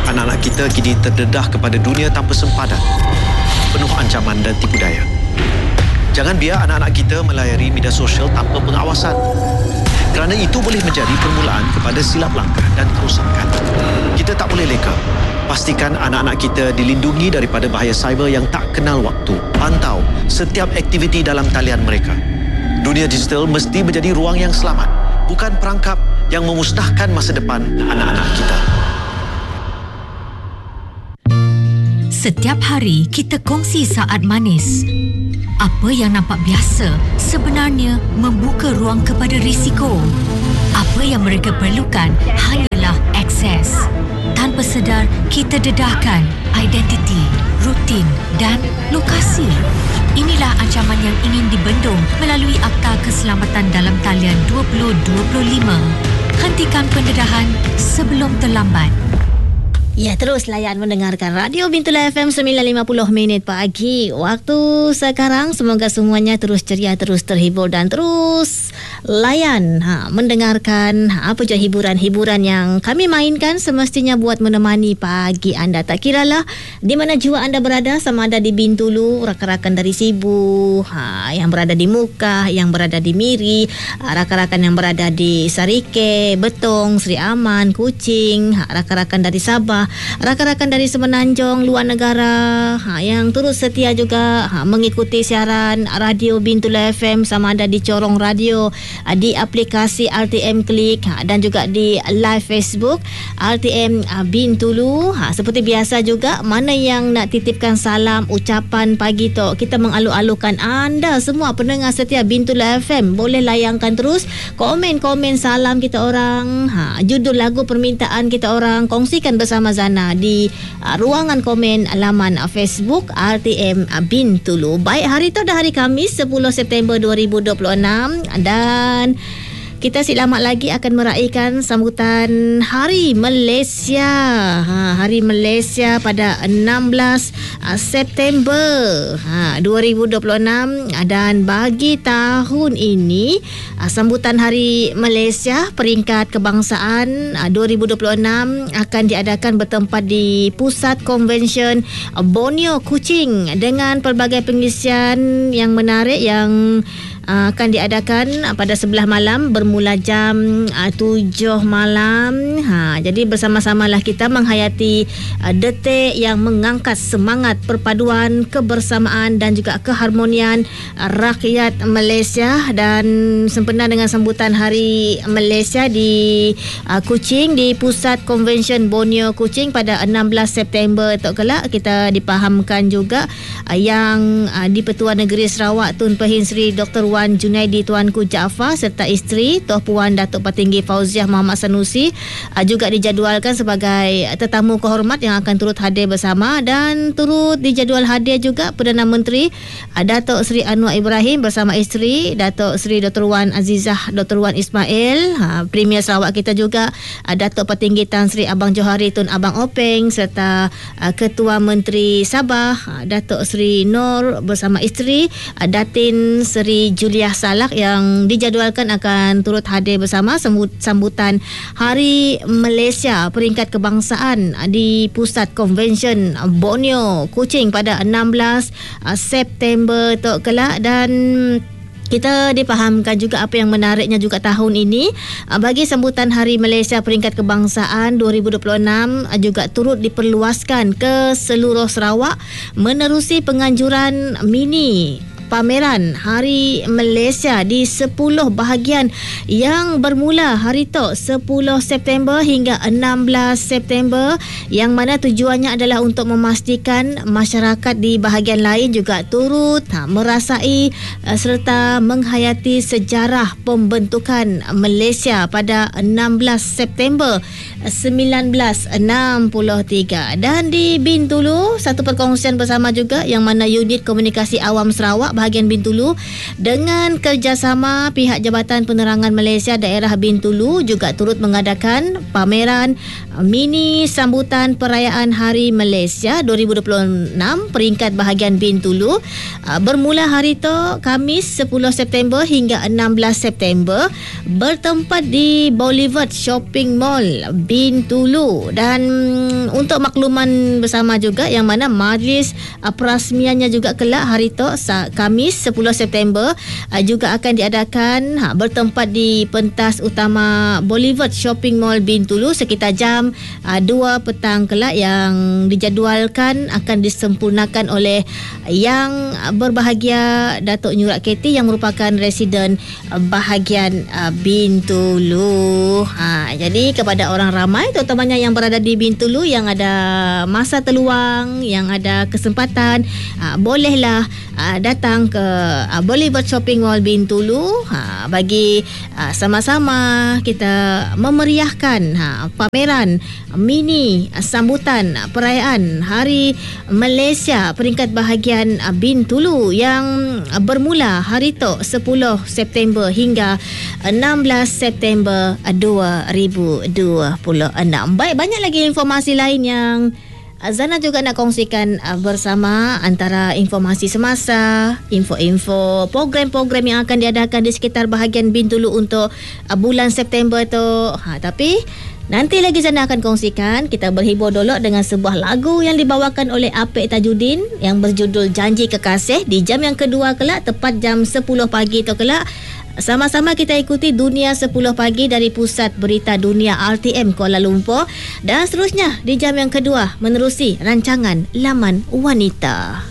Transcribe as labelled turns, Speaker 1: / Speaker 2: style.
Speaker 1: Anak-anak kita kini terdedah kepada dunia tanpa sempadan, penuh ancaman dan tipu daya. Jangan biar anak-anak kita melayari media sosial tanpa pengawasan, kerana itu boleh menjadi permulaan kepada silap langkah dan kerosakan. Kita tak boleh leka. Pastikan anak-anak kita dilindungi daripada bahaya cyber yang tak kenal waktu. Pantau setiap aktiviti dalam talian mereka. Dunia digital mesti menjadi ruang yang selamat, bukan perangkap yang memusnahkan masa depan anak-anak kita.
Speaker 2: Setiap hari kita kongsi saat manis. Apa yang nampak biasa sebenarnya membuka ruang kepada risiko. Apa yang mereka perlukan hanyalah akses. Tanpa sedar, kita dedahkan identiti, rutin dan lokasi. Inilah ancaman yang ingin dibendung melalui Akta Keselamatan Dalam Talian 2025. Hentikan pendedahan sebelum terlambat.
Speaker 3: Ya, terus layan mendengarkan Radio Bintulu FM 9.50 minit pagi. Waktu sekarang semoga semuanya terus ceria, terus terhibur dan terus layan mendengarkan apa je hiburan-hiburan yang kami mainkan semestinya buat menemani pagi anda. Tak kiralah di mana jua anda berada, sama ada di Bintulu, rakan-rakan dari Sibu, yang berada di Mukah, yang berada di Miri, rakan-rakan yang berada di Sarike, Betong, Sri Aman, Kuching, rakan-rakan dari Sabah, rakan-rakan dari Semenanjung, luar negara, yang turut setia juga mengikuti siaran Radio Bintulu FM, sama ada di Corong Radio, di aplikasi RTM Klik, dan juga di live Facebook RTM Bintulu. Seperti biasa juga, mana yang nak titipkan salam, ucapan pagi tu, kita mengalu-alukan anda semua pendengar setia Bintulu FM, boleh layangkan terus komen-komen salam kita orang, judul lagu permintaan kita orang, kongsikan bersama Zana di ruangan komen laman Facebook RTM Bintulu. Baik, hari tu dah hari Khamis 10 September 2026 dan kita selamat lagi akan meraihkan sambutan Hari Malaysia. Hari Malaysia pada 16 September 2026, dan bagi tahun ini sambutan Hari Malaysia peringkat kebangsaan 2026 akan diadakan bertempat di Pusat Konvensyen Borneo Kuching dengan pelbagai pengisian yang menarik yang akan diadakan pada 11 malam bermula jam 7 malam. Jadi bersama-samalah kita menghayati detik yang mengangkat semangat perpaduan, kebersamaan dan juga keharmonian rakyat Malaysia, dan sempena dengan sambutan Hari Malaysia di Kuching, di Pusat Konvensyen Borneo Kuching pada 16 September tu kelak, kita dipahamkan juga yang di-Pertuan Negeri Sarawak Tun Pehin Sri Dr. Wan Junaidi Tuanku Jaafar serta isteri Tuan Puan Datuk Petinggi Fauziah Muhammad Sanusi juga dijadualkan sebagai tetamu kehormat yang akan turut hadir bersama, dan turut dijadual hadir juga Perdana Menteri Datuk Seri Anwar Ibrahim bersama isteri Datuk Seri Dr. Wan Azizah Dr. Wan Ismail, Premier Sarawak kita juga Datuk Petinggi Tan Sri Abang Johari Tun Abang Openg serta Ketua Menteri Sabah Datuk Seri Nur bersama isteri Datin Seri Juliah Salak yang dijadualkan akan turut hadir bersama sambutan Hari Malaysia peringkat kebangsaan di Pusat Konvensyen Borneo Kuching pada 16 September tu kelak. Dan kita dipahamkan juga apa yang menariknya juga tahun ini bagi sambutan Hari Malaysia peringkat kebangsaan 2026 juga turut diperluaskan ke seluruh Sarawak menerusi penganjuran mini pameran Hari Malaysia di 10 bahagian yang bermula hari tu 10 September hingga 16 September, yang mana tujuannya adalah untuk memastikan masyarakat di bahagian lain juga turut merasai serta menghayati sejarah pembentukan Malaysia pada 16 September 1963. Dan di Bintulu, satu perkongsian bersama juga yang mana unit komunikasi awam Sarawak bahagian Bintulu dengan kerjasama pihak Jabatan Penerangan Malaysia Daerah Bintulu juga turut mengadakan pameran mini sambutan perayaan Hari Malaysia 2026 peringkat bahagian Bintulu bermula hari tu Khamis 10 September hingga 16 September bertempat di Boulevard Shopping Mall Bintulu. Dan untuk makluman bersama juga yang mana majlis perasmiannya juga kelak hari tu Khamis 10 September juga akan diadakan bertempat di pentas utama Boulevard Shopping Mall Bintulu sekitar jam 2 petang kelak yang dijadualkan akan disempurnakan oleh yang berbahagia Datuk Nyurat KT yang merupakan residen bahagian Bintulu. Jadi kepada orang ramai terutamanya yang berada di Bintulu yang ada masa terluang, yang ada kesempatan, bolehlah datang ke Boulevard Shopping Mall Bintulu bagi sama-sama kita memeriahkan pameran mini sambutan perayaan Hari Malaysia peringkat bahagian Bintulu yang bermula hari tu 10 September hingga 16 September 2026. Baik, banyak lagi informasi lain yang Zana juga nak kongsikan bersama antara informasi semasa, info-info program-program yang akan diadakan di sekitar bahagian Bintulu untuk bulan September tu. Tapi nanti lagi Zana akan kongsikan. Kita berhibur dulu dengan sebuah lagu yang dibawakan oleh Apek Tajuddin yang berjudul Janji Kekasih di jam yang kedua kelak tepat jam 10 pagi tu kelak. Sama-sama kita ikuti Dunia 10 Pagi dari Pusat Berita Dunia RTM Kuala Lumpur dan seterusnya di jam yang kedua menerusi rancangan Laman Wanita.